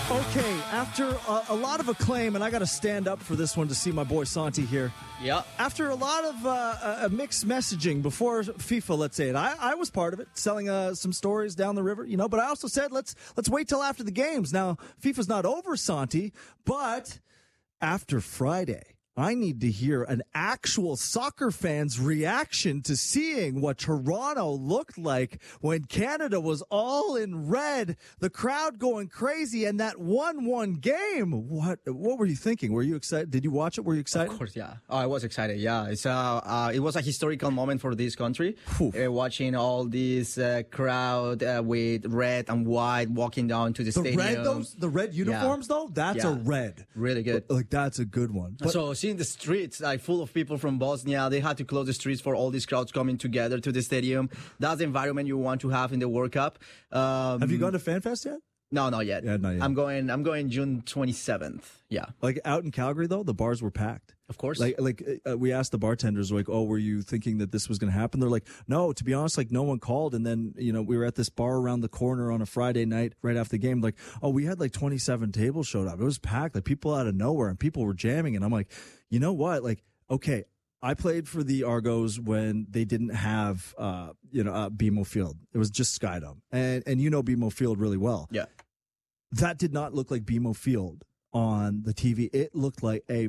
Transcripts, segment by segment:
Okay, after a lot of acclaim, and I got to stand up for this one to see my boy Santi here. Yeah. After a lot of mixed messaging before FIFA, let's say it, I was part of it, selling some stories down the river, but I also said let's wait till after the games. Now, FIFA's not over, Santi, but after Friday, I need to hear an actual soccer fan's reaction to seeing what Toronto looked like when Canada was all in red, the crowd going crazy, and that 1-1 game. What were you thinking? Were you excited? Did you watch it? Were you excited? Of course, yeah. Oh, I was excited. Yeah, it was a historical moment for this country. Watching all this crowd with red and white walking down to the stadium. The red uniforms, though. That's a red. Really good. Like that's a good one. But, so seeing the streets like full of people from Bosnia, they had to close the streets for all these crowds coming together to the stadium. That's the environment you want to have in the World Cup. Have you gone to FanFest yet? No, not yet. Yeah, not yet. I'm going June 27th. Yeah. Like out in Calgary though, the bars were packed. Of course. We asked the bartenders, like, oh, were you thinking that this was going to happen? They're like, no, to be honest, like no one called. And then, we were at this bar around the corner on a Friday night right after the game. Like, oh, we had like 27 tables showed up. It was packed, like people out of nowhere, and people were jamming. And I'm like, you know what? Like, okay, I played for the Argos when they didn't have, BMO Field. It was just Skydome. And BMO Field really well. Yeah. That did not look like BMO Field on the TV. It looked like a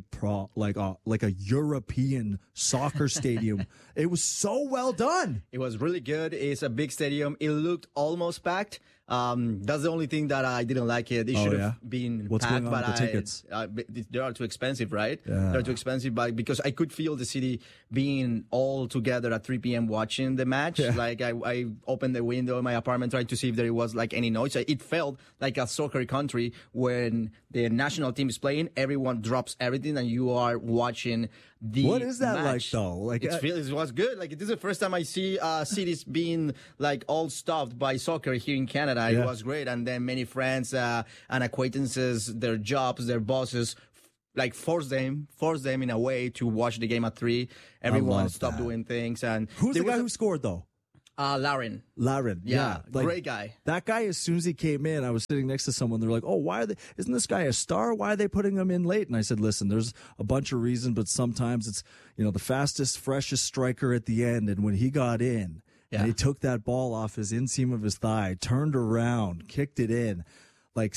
European soccer stadium. It was so well done. It was really good. It's a big stadium. It looked almost packed. That's the only thing that I didn't like it. It should have been What's packed, going on with the tickets? They are too expensive, right? Yeah. They're too expensive, but because I could feel the city being all together at 3 p.m. watching the match. Yeah. Like I opened the window in my apartment, tried to see if there was like any noise. It felt like a soccer country when the national team is playing. Everyone drops everything, and you are watching the What is that match. like though? Like It was good. Like, this is the first time I see cities being like all stuffed by soccer here in Canada. Yeah. It was great. And then many friends and acquaintances, their jobs, their bosses, like force them in a way to watch the game at 3. Everyone stopped doing things. And who's the guy who scored though? Larin. Yeah. Great guy. That guy, as soon as he came in, I was sitting next to someone. They're like, oh, isn't this guy a star? Why are they putting him in late? And I said, listen, there's a bunch of reasons, but sometimes it's, the fastest, freshest striker at the end. And when he got in, and he took that ball off his inseam of his thigh, turned around, kicked it in, like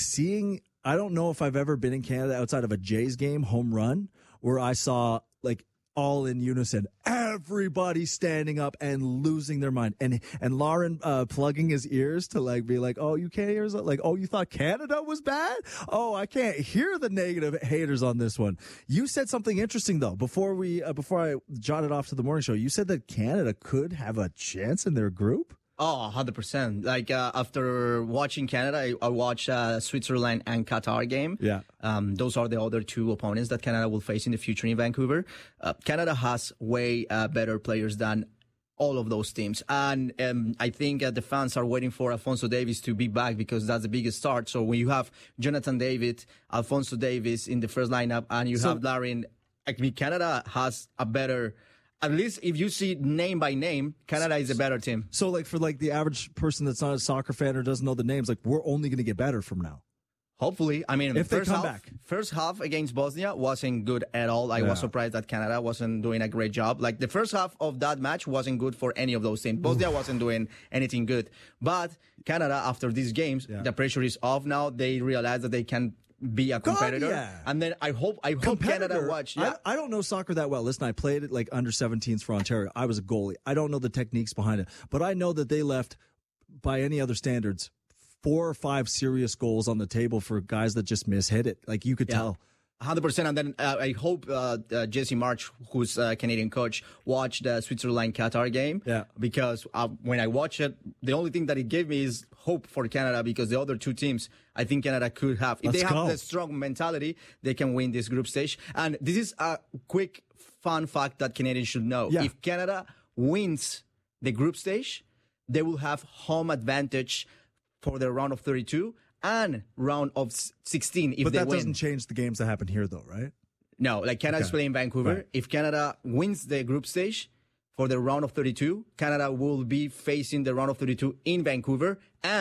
I don't know if I've ever been in Canada outside of a Jays game, home run, where I saw like all in unison, everybody standing up and losing their mind, and Lauren plugging his ears to like be like, oh, you can't hear us? Like, oh, you thought Canada was bad? Oh, I can't hear the negative haters on this one. You said something interesting though before I jotted off to the morning show. You said that Canada could have a chance in their group. Oh, 100%. Like, after watching Canada, I watched Switzerland and Qatar game. Yeah. Those are the other two opponents that Canada will face in the future in Vancouver. Canada has way better players than all of those teams. And I think the fans are waiting for Alphonso Davies to be back because that's the biggest start. So when you have Jonathan David, Alphonso Davies in the first lineup, and you have Larin, I mean, Canada has a better... At least if you see name by name, Canada is a better team. So, like, for like the average person that's not a soccer fan or doesn't know the names, like, we're only going to get better from now. Hopefully. I mean, if they come back. First half against Bosnia wasn't good at all. I was surprised that Canada wasn't doing a great job. Like, the first half of that match wasn't good for any of those teams. Bosnia wasn't doing anything good. But Canada, after these games, the pressure is off now. They realize that they can be a competitor. God, yeah. And then I hope Canada watch. Yeah. I don't know soccer that well. Listen, I played it like under 17s for Ontario. I was a goalie. I don't know the techniques behind it, but I know that they left, by any other standards, 4 or 5 serious goals on the table for guys that just mishit it. Like, you could tell. 100%. And then I hope Jesse March, who's a Canadian coach, watched the Switzerland-Qatar game. Yeah. Because when I watch it, the only thing that it gave me is hope for Canada, because the other two teams, I think Canada could have. If they have the strong mentality, they can win this group stage. And this is a quick fun fact that Canadians should know. Yeah. If Canada wins the group stage, they will have home advantage for the round of 32. And round of 16 if they win. But that doesn't change the games that happen here, though, right? No, like Canada's playing Vancouver. Right. If Canada wins the group stage for the round of 32, Canada will be facing the round of 32 in Vancouver. And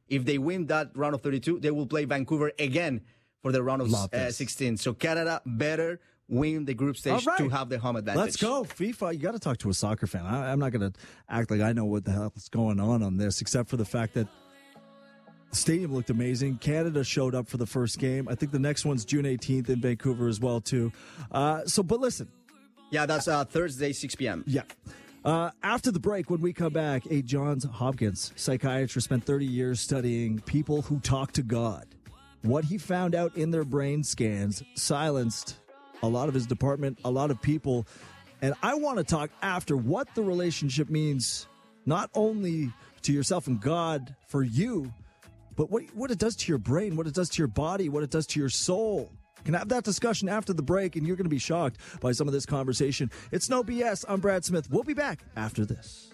If they win that round of 32, they will play Vancouver again for the round of 16. So Canada better win the group stage to have the home advantage. Let's go. FIFA, you got to talk to a soccer fan. I'm not going to act like I know what the hell is going on this, except for the fact that the stadium looked amazing. Canada showed up for the first game. I think the next one's June 18th in Vancouver as well, too. But listen. Yeah, that's Thursday, 6 p.m. Yeah. After the break, when we come back, a Johns Hopkins psychiatrist spent 30 years studying people who talk to God. What he found out in their brain scans silenced a lot of his department, a lot of people. And I want to talk after what the relationship means, not only to yourself and God for you, but what it does to your brain, what it does to your body, what it does to your soul. Can have that discussion after the break, and you're going to be shocked by some of this conversation. It's No BS. I'm Brad Smith. We'll be back after this.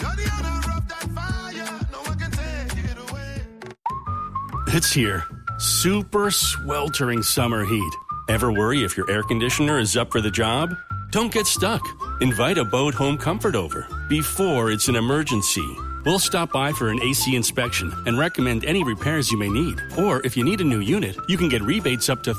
It's here. Super sweltering summer heat. Ever worry if your air conditioner is up for the job? Don't get stuck. Invite Abode Home Comfort over before it's an emergency. We'll stop by for an AC inspection and recommend any repairs you may need. Or if you need a new unit, you can get rebates up to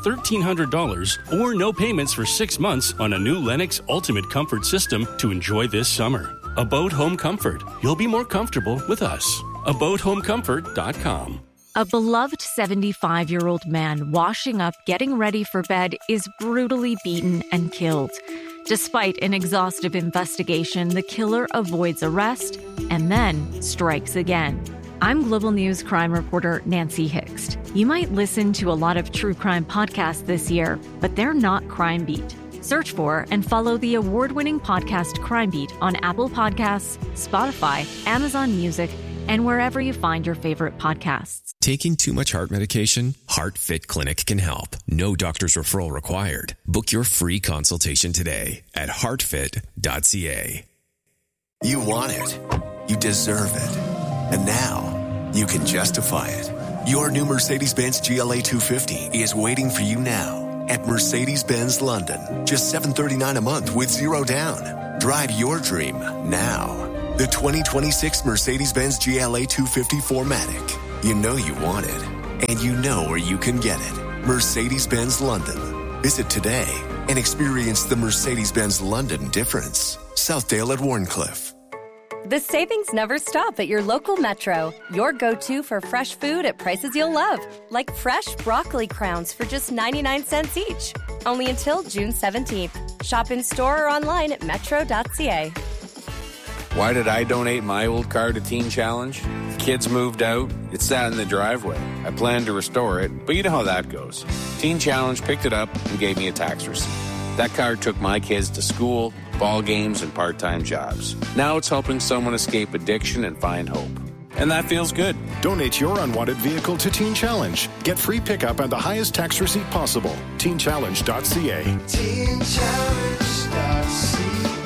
$1,300 or no payments for 6 months on a new Lennox Ultimate Comfort system to enjoy this summer. Abode Home Comfort. You'll be more comfortable with us. AbodeHomeComfort.com. A beloved 75-year-old man washing up, getting ready for bed is brutally beaten and killed. Despite an exhaustive investigation, the killer avoids arrest and then strikes again. I'm Global News crime reporter Nancy Hixt. You might listen to a lot of true crime podcasts this year, but they're not Crime Beat. Search for and follow the award-winning podcast Crime Beat on Apple Podcasts, Spotify, Amazon Music, and wherever you find your favorite podcasts. Taking too much heart medication? HeartFit Clinic can help. No doctor's referral required. Book your free consultation today at heartfit.ca. You want it. You deserve it. And now, you can justify it. Your new Mercedes-Benz GLA 250 is waiting for you now at Mercedes-Benz London. Just $739 a month with zero down. Drive your dream now. The 2026 Mercedes-Benz GLA 250 4MATIC. You know you want it, and you know where you can get it. Mercedes-Benz London. Visit today and experience the Mercedes-Benz London difference. Southdale at Warncliffe. The savings never stop at your local Metro. Your go-to for fresh food at prices you'll love. Like fresh broccoli crowns for just 99 cents each. Only until June 17th. Shop in-store or online at metro.ca. Why did I donate my old car to Teen Challenge? The kids moved out. It sat in the driveway. I planned to restore it, but you know how that goes. Teen Challenge picked it up and gave me a tax receipt. That car took my kids to school, ball games, and part-time jobs. Now it's helping someone escape addiction and find hope. And that feels good. Donate your unwanted vehicle to Teen Challenge. Get free pickup and the highest tax receipt possible. TeenChallenge.ca. TeenChallenge.ca.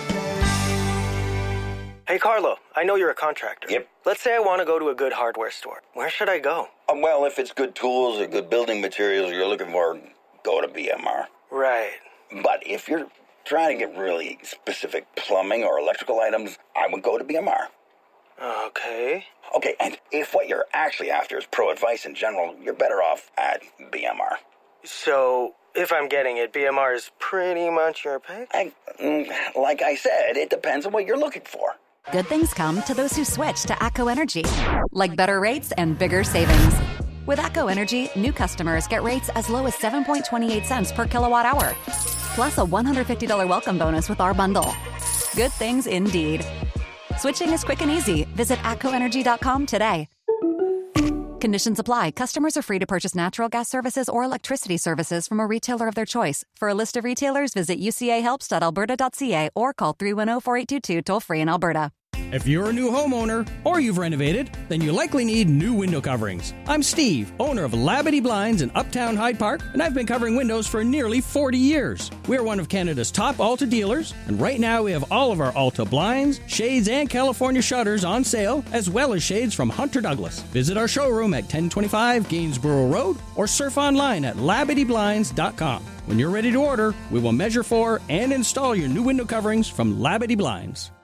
Hey, Carlo, I know you're a contractor. Yep. Let's say I want to go to a good hardware store. Where should I go? Well, if it's good tools or good building materials you're looking for, go to BMR. Right. But if you're trying to get really specific plumbing or electrical items, I would go to BMR. Okay. Okay, and if what you're actually after is pro advice in general, you're better off at BMR. So, if I'm getting it, BMR is pretty much your pick? Like I said, it depends on what you're looking for. Good things come to those who switch to ACO Energy, like better rates and bigger savings. With ACO Energy, new customers get rates as low as 7.28 cents per kilowatt hour, plus a $150 welcome bonus with our bundle. Good things indeed. Switching is quick and easy. Visit ACOenergy.com today. Conditions apply. Customers are free to purchase natural gas services or electricity services from a retailer of their choice. For a list of retailers, visit ucahelps.alberta.ca or call 310-4822 toll-free in Alberta. If you're a new homeowner or you've renovated, then you likely need new window coverings. I'm Steve, owner of Labadee Blinds in Uptown Hyde Park, and I've been covering windows for nearly 40 years. We're one of Canada's top Alta dealers, and right now we have all of our Alta blinds, shades, and California shutters on sale, as well as shades from Hunter Douglas. Visit our showroom at 1025 Gainsborough Road or surf online at LabadeeBlinds.com. When you're ready to order, we will measure for and install your new window coverings from Labadee Blinds.